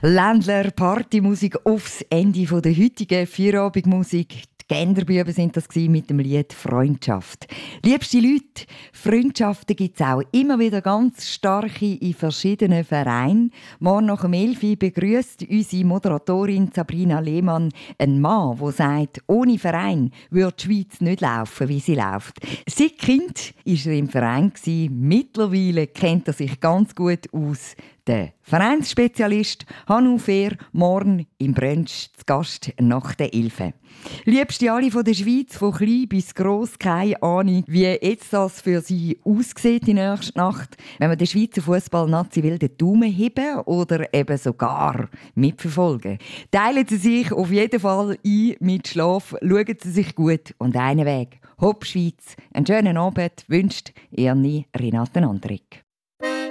Ländler Partymusik aufs Ende der heutigen Feierabendmusik. Die Genderbuben sind das mit dem Lied «Freundschaft». Liebste Leute, Freundschaften gibt es auch immer wieder ganz starke in verschiedenen Vereinen. Morgen nach dem 11 Uhr begrüßt unsere Moderatorin Sabrina Lehmann einen Mann, der sagt, ohne Verein würde die Schweiz nicht laufen, wie sie läuft. Seit Kind war er im Verein. Mittlerweile kennt er sich ganz gut aus. Der Vereinsspezialist Hannu Fehr, morgen im Brunch zu Gast nach der 11. Liebste alle von der Schweiz, von klein bis gross, keine Ahnung, wie jetzt das für Sie aussieht in der nächsten Nacht, wenn man den Schweizer Fußball-Nazi will, den Daumen heben oder eben sogar mitverfolgen. Teilen Sie sich auf jeden Fall ein mit Schlaf, schauen Sie sich gut und einen Weg. Hopp Schweiz, einen schönen Abend wünscht Ihre Renate Andrik.